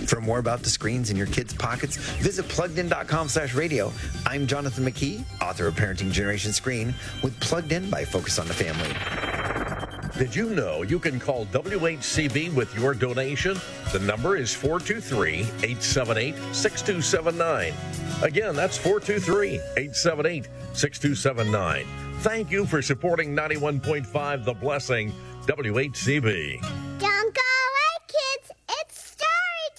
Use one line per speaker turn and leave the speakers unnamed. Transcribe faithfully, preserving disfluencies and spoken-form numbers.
For more about the screens in your kids' pockets, visit pluggedin.com slash radio. I'm Jonathan McKee, author of Parenting Generation Screen, with Plugged In by Focus on the Family.
Did you know you can call W H C B with your donation? The number is four two three, eight seven eight, six two seven nine. Again, that's four two three, eight seven eight, six two seven nine. Thank you for supporting ninety-one point five The Blessing, W H C B.